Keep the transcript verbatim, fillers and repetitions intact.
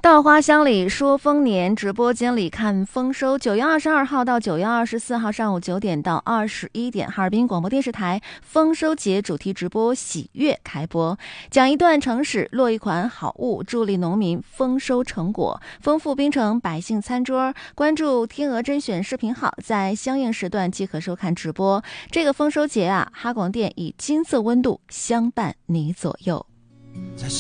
稻花香里说丰年，直播间里看丰收。九月二十二号到九月二十四号上午九点到二十一点，哈尔滨广播电视台丰收节主题直播喜悦开播，讲一段城史，落一款好物，助力农民丰收成果，丰富滨城百姓餐桌。关注天鹅甄选视频号，在相应时段即可收看直播。这个丰收节啊，哈广电以金色温度相伴你左右。